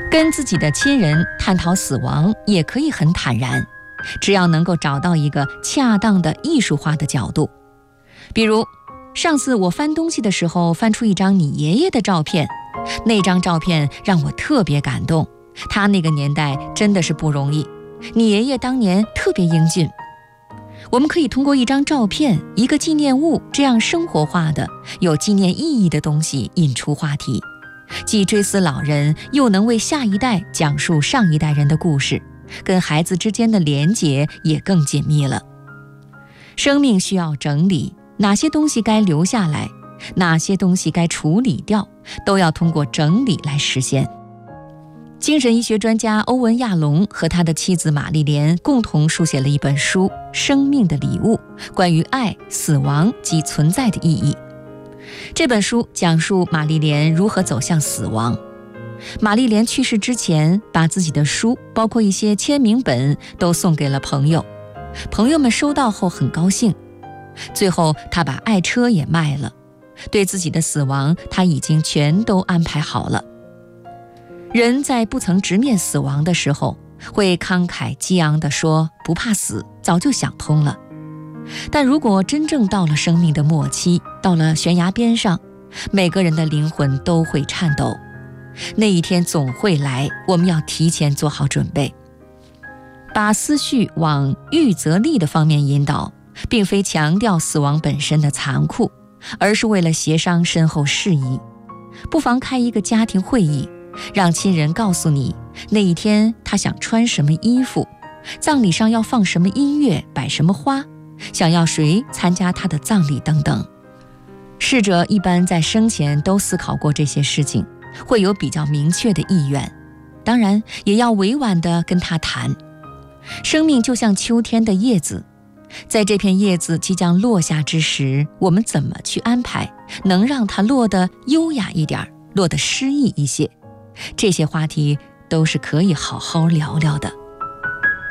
跟自己的亲人探讨死亡也可以很坦然，只要能够找到一个恰当的艺术化的角度。比如上次我翻东西的时候翻出一张你爷爷的照片，那张照片让我特别感动，他那个年代真的是不容易，你爷爷当年特别英俊。我们可以通过一张照片、一个纪念物这样生活化的、有纪念意义的东西引出话题，既追思老人，又能为下一代讲述上一代人的故事，跟孩子之间的连结也更紧密了。生命需要整理，哪些东西该留下来，哪些东西该处理掉，都要通过整理来实现。精神医学专家欧文·亚龙和他的妻子玛丽莲共同书写了一本书《生命的礼物》，关于爱、死亡及存在的意义。这本书讲述玛丽莲如何走向死亡。玛丽莲去世之前，把自己的书，包括一些签名本，都送给了朋友。朋友们收到后很高兴。最后，她把爱车也卖了。对自己的死亡，她已经全都安排好了。人在不曾直面死亡的时候，会慷慨激昂地说不怕死，早就想通了。但如果真正到了生命的末期，到了悬崖边上，每个人的灵魂都会颤抖。那一天总会来，我们要提前做好准备。把思绪往预则立的方面引导，并非强调死亡本身的残酷，而是为了协商身后事宜。不妨开一个家庭会议，让亲人告诉你那一天他想穿什么衣服，葬礼上要放什么音乐，摆什么花，想要谁参加他的葬礼等等。逝者一般在生前都思考过这些事情，会有比较明确的意愿，当然也要委婉地跟他谈。生命就像秋天的叶子，在这片叶子即将落下之时，我们怎么去安排，能让它落得优雅一点，落得诗意一些？这些话题都是可以好好聊聊的。